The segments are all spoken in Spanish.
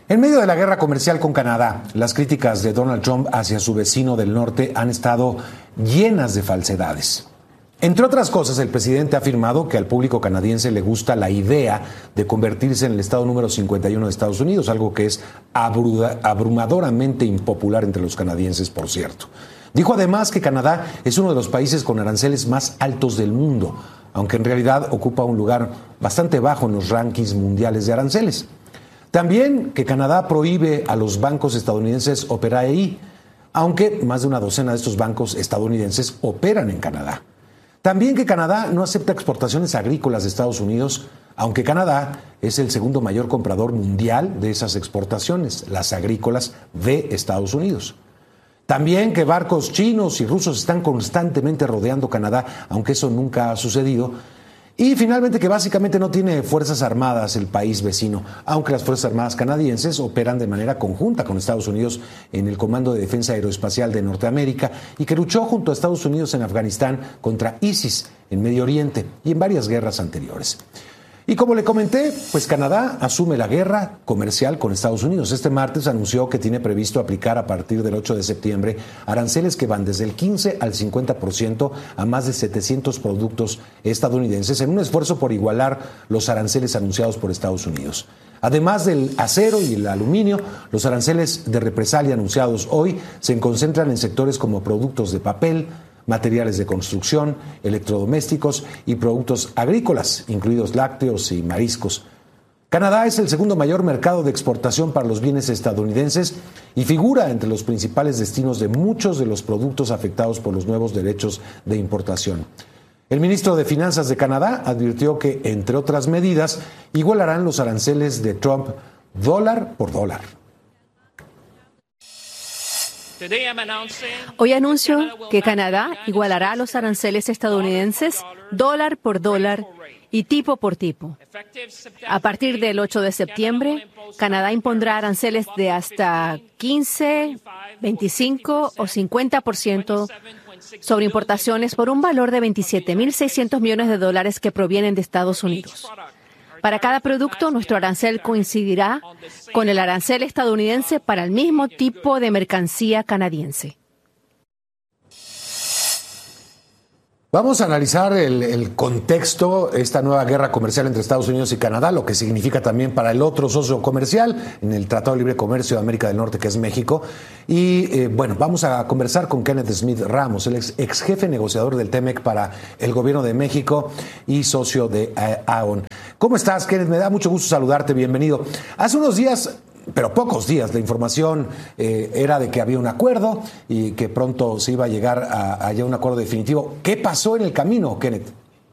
En medio de la guerra comercial con Canadá, las críticas de Donald Trump hacia su vecino del norte han estado llenas de falsedades. Entre otras cosas, el presidente ha afirmado que al público canadiense le gusta la idea de convertirse en el estado número 51 de Estados Unidos, algo que es abrumadoramente impopular entre los canadienses, por cierto. Dijo además que Canadá es uno de los países con aranceles más altos del mundo, aunque en realidad ocupa un lugar bastante bajo en los rankings mundiales de aranceles. También que Canadá prohíbe a los bancos estadounidenses operar ahí, aunque más de una docena de estos bancos estadounidenses operan en Canadá. También que Canadá no acepta exportaciones agrícolas de Estados Unidos, aunque Canadá es el segundo mayor comprador mundial de esas exportaciones, las agrícolas de Estados Unidos. También que barcos chinos y rusos están constantemente rodeando Canadá, aunque eso nunca ha sucedido. Y finalmente que básicamente no tiene fuerzas armadas el país vecino, aunque las fuerzas armadas canadienses operan de manera conjunta con Estados Unidos en el Comando de Defensa Aeroespacial de Norteamérica y que luchó junto a Estados Unidos en Afganistán contra ISIS en Medio Oriente y en varias guerras anteriores. Y como le comenté, pues Canadá asume la guerra comercial con Estados Unidos. Este martes anunció que tiene previsto aplicar a partir del 8 de septiembre aranceles que van desde el 15 al 50% a más de 700 productos estadounidenses en un esfuerzo por igualar los aranceles anunciados por Estados Unidos. Además del acero y el aluminio, los aranceles de represalia anunciados hoy se concentran en sectores como productos de papel, materiales de construcción, electrodomésticos y productos agrícolas, incluidos lácteos y mariscos. Canadá es el segundo mayor mercado de exportación para los bienes estadounidenses y figura entre los principales destinos de muchos de los productos afectados por los nuevos derechos de importación. El ministro de Finanzas de Canadá advirtió que, entre otras medidas, igualarán los aranceles de Trump dólar por dólar. Hoy anuncio que Canadá igualará los aranceles estadounidenses dólar por dólar y tipo por tipo. A partir del 8 de septiembre, Canadá impondrá aranceles de hasta 15, 25 o 50% sobre importaciones por un valor de $27.600 millones que provienen de Estados Unidos. Para cada producto, nuestro arancel coincidirá con el arancel estadounidense para el mismo tipo de mercancía canadiense. Vamos a analizar el contexto, esta nueva guerra comercial entre Estados Unidos y Canadá, lo que significa también para el otro socio comercial en el Tratado de Libre Comercio de América del Norte, que es México. Y bueno, vamos a conversar con Kenneth Smith Ramos, el ex jefe negociador del TEMEC para el gobierno de México y socio de AON. ¿Cómo estás, Kenneth? Me da mucho gusto saludarte, bienvenido. Hace unos días, pero pocos días, la información era de que había un acuerdo y que pronto se iba a llegar a un acuerdo definitivo. ¿Qué pasó en el camino, Kenneth?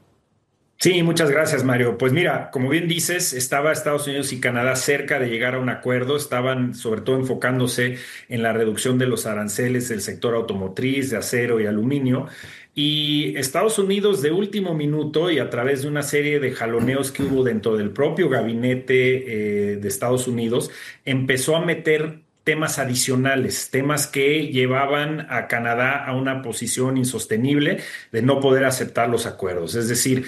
Sí, muchas gracias, Mario. Pues mira, como bien dices, estaba Estados Unidos y Canadá cerca de llegar a un acuerdo. Estaban sobre todo enfocándose en la reducción de los aranceles del sector automotriz, de acero y aluminio. Y Estados Unidos de último minuto y a través de una serie de jaloneos que hubo dentro del propio gabinete de Estados Unidos, empezó a meter temas adicionales, temas que llevaban a Canadá a una posición insostenible de no poder aceptar los acuerdos. Es decir,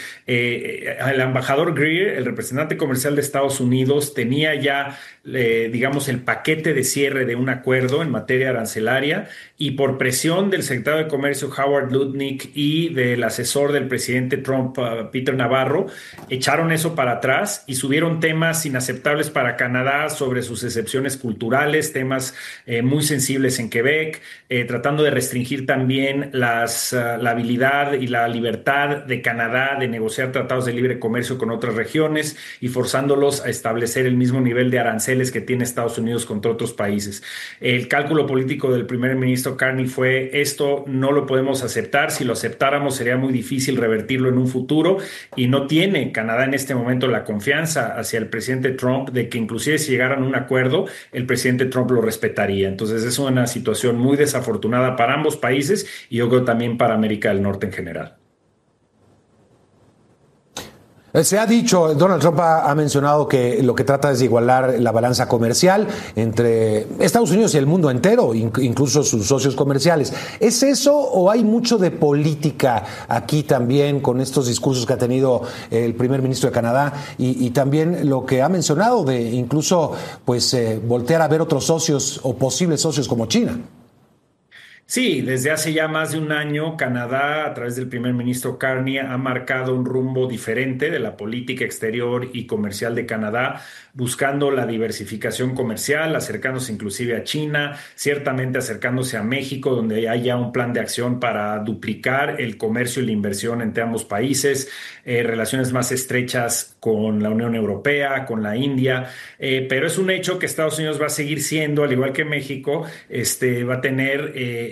el embajador Greer, el representante comercial de Estados Unidos, tenía ya, digamos, el paquete de cierre de un acuerdo en materia arancelaria y por presión del secretario de Comercio Howard Lutnick y del asesor del presidente Trump, Peter Navarro, echaron eso para atrás y subieron temas inaceptables para Canadá sobre sus excepciones culturales, temas muy sensibles en Quebec, tratando de restringir también la habilidad y la libertad de Canadá de negociar tratados de libre comercio con otras regiones y forzándolos a establecer el mismo nivel de aranceles que tiene Estados Unidos contra otros países. El cálculo político del primer ministro Carney fue: esto no lo podemos aceptar, si lo aceptáramos sería muy difícil revertirlo en un futuro, y no tiene Canadá en este momento la confianza hacia el presidente Trump de que inclusive si llegaran a un acuerdo, el presidente Trump lo respetaría. Entonces es una situación muy desafortunada para ambos países y yo creo también para América del Norte en general. Se ha dicho, Donald Trump ha mencionado que lo que trata es de igualar la balanza comercial entre Estados Unidos y el mundo entero, incluso sus socios comerciales. ¿Es eso o hay mucho de política aquí también con estos discursos que ha tenido el primer ministro de Canadá y también lo que ha mencionado de incluso pues voltear a ver otros socios o posibles socios como China? Sí, desde hace ya más de un año, Canadá, a través del primer ministro Carney, ha marcado un rumbo diferente de la política exterior y comercial de Canadá, buscando la diversificación comercial, acercándose inclusive a China, ciertamente acercándose a México, donde hay ya un plan de acción para duplicar el comercio y la inversión entre ambos países, relaciones más estrechas con la Unión Europea, con la India, pero es un hecho que Estados Unidos va a seguir siendo, al igual que México, va a tener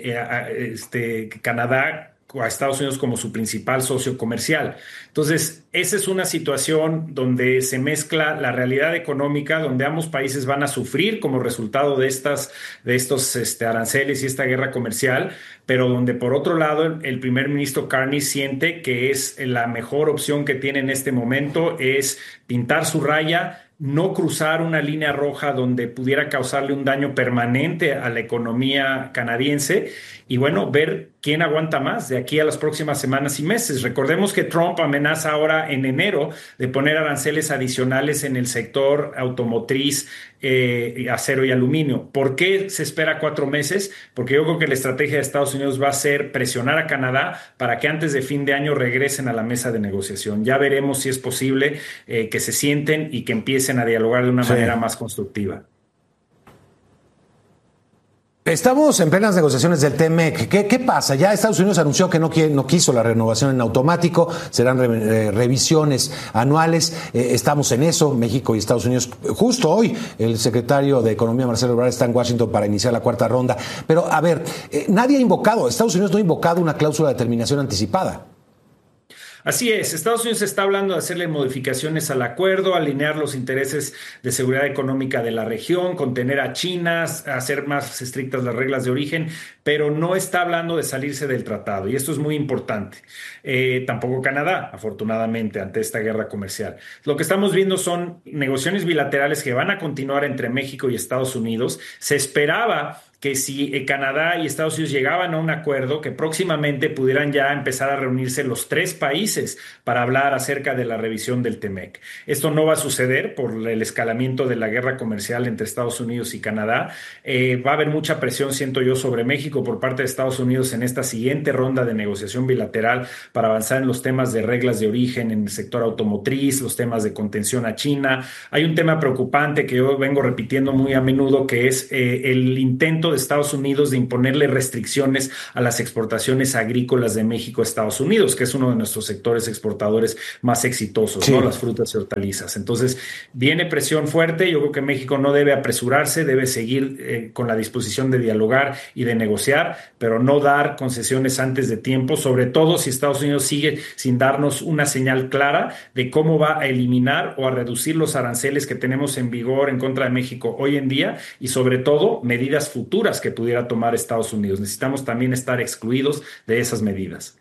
Canadá a Estados Unidos como su principal socio comercial. Entonces, esa es una situación donde se mezcla la realidad económica, donde ambos países van a sufrir como resultado de estos aranceles y esta guerra comercial, pero donde por otro lado el primer ministro Carney siente que es la mejor opción que tiene en este momento es pintar su raya, no cruzar una línea roja donde pudiera causarle un daño permanente a la economía canadiense y bueno, ver quién aguanta más de aquí a las próximas semanas y meses. Recordemos que Trump amenaza ahora en enero de poner aranceles adicionales en el sector automotriz, acero y aluminio. ¿Por qué se espera 4 meses? Porque yo creo que la estrategia de Estados Unidos va a ser presionar a Canadá para que antes de fin de año regresen a la mesa de negociación. Ya veremos si es posible que se sienten y que empiecen a dialogar de una manera más constructiva. Estamos en plenas negociaciones del TMEC. ¿Qué pasa? Ya Estados Unidos anunció que no quiso la renovación en automático, serán revisiones anuales. Estamos en eso, México y Estados Unidos. Justo hoy el secretario de Economía, Marcelo Ebrard, está en Washington para iniciar la 4ª ronda. Pero, a ver, nadie ha invocado, Estados Unidos no ha invocado una cláusula de terminación anticipada. Así es, Estados Unidos está hablando de hacerle modificaciones al acuerdo, alinear los intereses de seguridad económica de la región, contener a China, hacer más estrictas las reglas de origen, pero no está hablando de salirse del tratado y esto es muy importante. Tampoco Canadá, afortunadamente, ante esta guerra comercial. Lo que estamos viendo son negociaciones bilaterales que van a continuar entre México y Estados Unidos. Se esperaba que si Canadá y Estados Unidos llegaban a un acuerdo, que próximamente pudieran ya empezar a reunirse los 3 países para hablar acerca de la revisión del TMEC. Esto no va a suceder por el escalamiento de la guerra comercial entre Estados Unidos y Canadá. Va a haber mucha presión, siento yo, sobre México por parte de Estados Unidos en esta siguiente ronda de negociación bilateral para avanzar en los temas de reglas de origen en el sector automotriz, los temas de contención a China. Hay un tema preocupante que yo vengo repitiendo muy a menudo, que es el intento de Estados Unidos de imponerle restricciones a las exportaciones agrícolas de México a Estados Unidos, que es uno de nuestros sectores exportadores más exitosos, sí, ¿no? Las frutas y hortalizas. Entonces, viene presión fuerte. Yo creo que México no debe apresurarse, debe seguir con la disposición de dialogar y de negociar, pero no dar concesiones antes de tiempo, sobre todo si Estados Unidos sigue sin darnos una señal clara de cómo va a eliminar o a reducir los aranceles que tenemos en vigor en contra de México hoy en día y sobre todo medidas futuras que pudiera tomar Estados Unidos. Necesitamos también estar excluidos de esas medidas.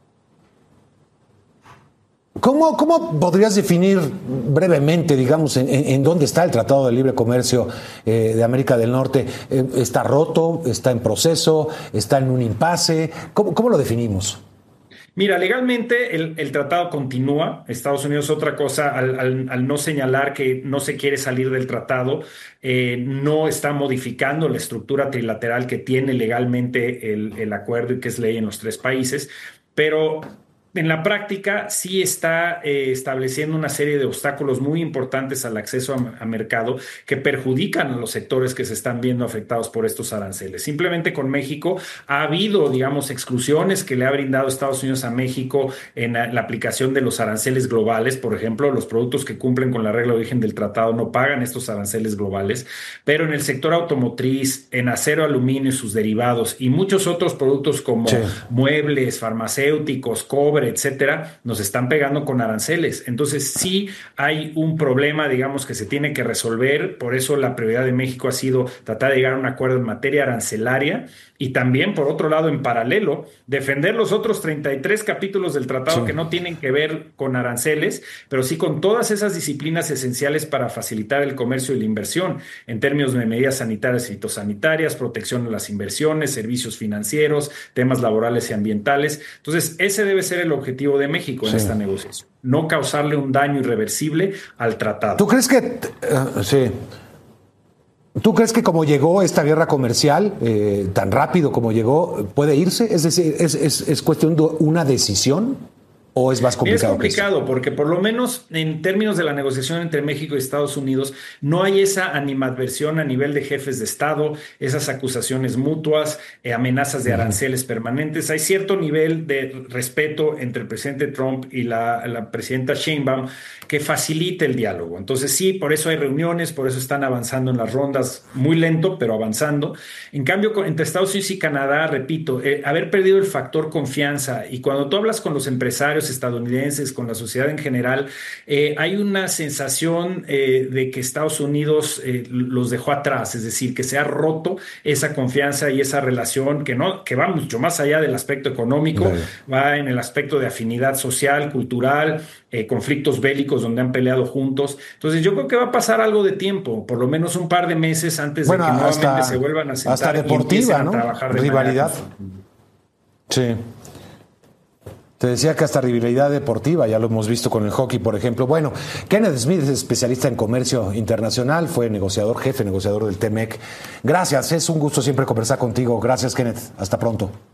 ¿Cómo podrías definir brevemente, digamos, en dónde está el Tratado de Libre Comercio de América del Norte? ¿Está roto? ¿Está en proceso? ¿Está en un impasse? ¿Cómo lo definimos? Mira, legalmente el tratado continúa. Estados Unidos, otra cosa, al no señalar que no se quiere salir del tratado, no está modificando la estructura trilateral que tiene legalmente el acuerdo y que es ley en los 3 países, pero en la práctica sí está estableciendo una serie de obstáculos muy importantes al acceso a mercado que perjudican a los sectores que se están viendo afectados por estos aranceles. Simplemente con México ha habido, digamos, exclusiones que le ha brindado Estados Unidos a México en la aplicación de los aranceles globales. Por ejemplo, los productos que cumplen con la regla de origen del tratado no pagan estos aranceles globales, pero en el sector automotriz, en acero, aluminio y sus derivados y muchos otros productos como muebles, farmacéuticos, cobre, dólar, etcétera, nos están pegando con aranceles. Entonces sí hay un problema, digamos, que se tiene que resolver. Por eso la prioridad de México ha sido tratar de llegar a un acuerdo en materia arancelaria y también, por otro lado, en paralelo, defender los otros 33 capítulos del tratado que no tienen que ver con aranceles, pero sí con todas esas disciplinas esenciales para facilitar el comercio y la inversión, en términos de medidas sanitarias y fitosanitarias, protección de las inversiones, servicios financieros, temas laborales y ambientales. Entonces, ese debe ser el objetivo de México en esta negociación, no causarle un daño irreversible al tratado. ¿Tú crees que ¿Tú crees que como llegó esta guerra comercial, tan rápido como llegó, puede irse? Es decir, ¿es cuestión de una decisión o es más complicado? Es complicado porque por lo menos en términos de la negociación entre México y Estados Unidos no hay esa animadversión a nivel de jefes de Estado, esas acusaciones mutuas, amenazas de aranceles permanentes. Hay cierto nivel de respeto entre el presidente Trump y la presidenta Sheinbaum que facilita el diálogo. Entonces sí, por eso hay reuniones, por eso están avanzando en las rondas, muy lento, pero avanzando. En cambio, entre Estados Unidos y Canadá, repito, haber perdido el factor confianza, y cuando tú hablas con los empresarios estadounidenses, con la sociedad en general, hay una sensación de que Estados Unidos los dejó atrás, es decir, que se ha roto esa confianza y esa relación que va mucho más allá del aspecto económico, va en el aspecto de afinidad social, cultural, conflictos bélicos donde han peleado juntos. Entonces yo creo que va a pasar algo de tiempo, por lo menos un par de meses antes de que nuevamente se vuelvan a sentar hasta deportiva, y ¿no? A trabajar de rivalidad. Sí. Te decía que hasta rivalidad deportiva, ya lo hemos visto con el hockey, por ejemplo. Bueno, Kenneth Smith es especialista en comercio internacional, fue jefe negociador del TEMEC. Gracias, es un gusto siempre conversar contigo. Gracias, Kenneth. Hasta pronto.